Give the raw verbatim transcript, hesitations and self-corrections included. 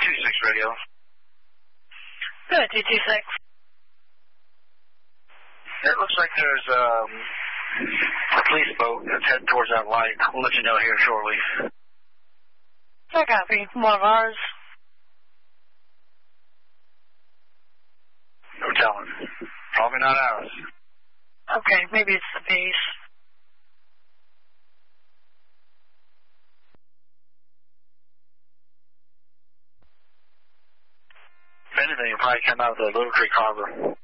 two six radio. Good, two two six. It looks like there's um, a police boat that's headed towards that light. We'll let you know here shortly. I copy. One of ours. No telling. Probably not ours. Okay, maybe it's the base. If anything, you'll probably come out of the Little Creek Harbor.